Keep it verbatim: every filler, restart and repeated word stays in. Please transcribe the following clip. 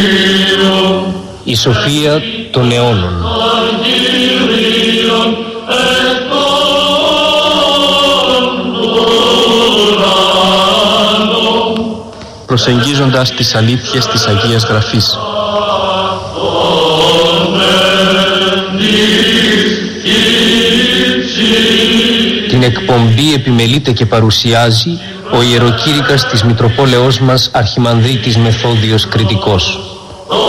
Η σοφία των αιώνων. Προσεγγίζοντας τις αλήθειες της Αγίας Γραφής. Την εκπομπή επιμελείται και παρουσιάζει ο ιεροκήρυκας της Μητροπόλεως μας Αρχιμανδρίτης Μεθόδιος Κρητικός.